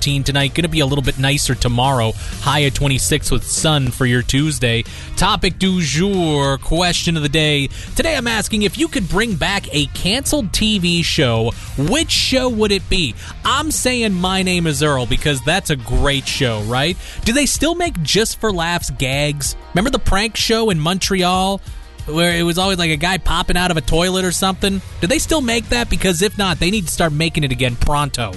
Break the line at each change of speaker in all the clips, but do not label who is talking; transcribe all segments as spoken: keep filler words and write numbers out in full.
thirteen tonight. Going to be a little bit nicer tomorrow. High at twenty-six with sun for your Tuesday. Topic du jour, question of the day. Today I'm asking if you could bring back a canceled T V show, which show would it be? I'm saying My Name is Earl because that's a great show, right? Do they still make Just for Laughs gags? Remember the prank show in Montreal where it was always like a guy popping out of a toilet or something? Do they still make that? Because if not, they need to start making it again pronto.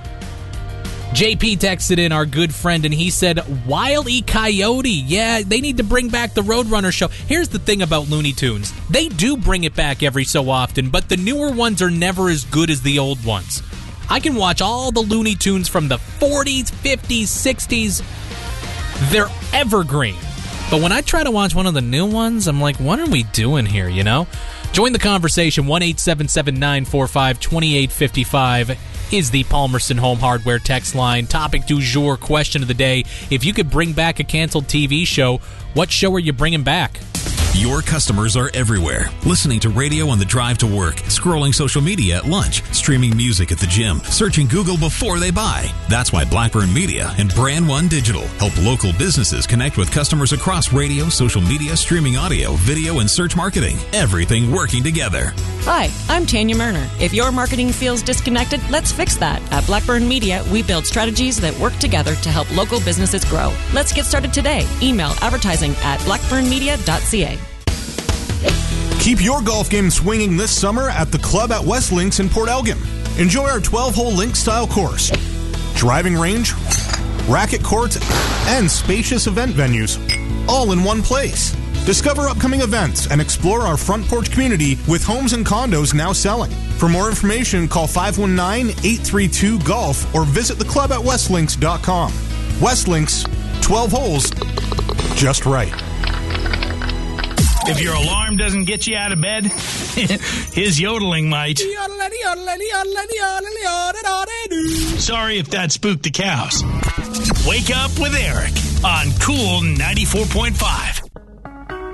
J P texted in, our good friend, and he said, Wile E. Coyote. Yeah, they need to bring back the Roadrunner show. Here's the thing about Looney Tunes. They do bring it back every so often, but the newer ones are never as good as the old ones. I can watch all the Looney Tunes from the forties, fifties, sixties. They're evergreen. But when I try to watch one of the new ones, I'm like, what are we doing here, you know? Join the conversation. one eight seven seven, nine four five, two eight five five is the Palmerston Home Hardware text line. Topic du jour, question of the day. If you could bring back a canceled T V show, what show are you bringing back?
Your customers are everywhere. Listening to radio on the drive to work, scrolling social media at lunch, streaming music at the gym, searching Google before they buy. That's why Blackburn Media and Brand One Digital help local businesses connect with customers across radio, social media, streaming audio, video, and search marketing. Everything working together.
Hi, I'm Tanya Murner. If your marketing feels disconnected, let's fix that. At Blackburn Media, we build strategies that work together to help local businesses grow. Let's get started today. Email advertising at blackburn media dot c a.
Keep your golf game swinging this summer at the club at West Links in Port Elgin. Enjoy our twelve-hole link-style course, driving range, racket courts, and spacious event venues, all in one place. Discover upcoming events and explore our front porch community with homes and condos now selling. For more information, call five one nine, eight three two, golf or visit the club at west links dot com. West Links, twelve holes, just right.
If your alarm doesn't get you out of bed, his yodeling might. Sorry if that spooked the cows. Wake up with Eric on Cool ninety-four point five.